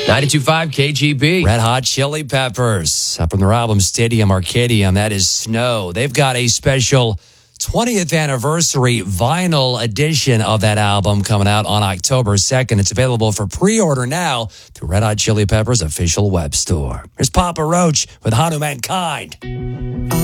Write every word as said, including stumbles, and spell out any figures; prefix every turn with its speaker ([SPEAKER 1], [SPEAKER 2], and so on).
[SPEAKER 1] ninety-two point five K G B.
[SPEAKER 2] Red Hot Chili Peppers uh, from their album Stadium Arcadium. That is Snow. They've got a special twentieth anniversary vinyl edition of that album coming out on October second. It's available for pre-order now through Red Hot Chili Peppers' official web store. Here's Papa Roach with Hanuman Kind.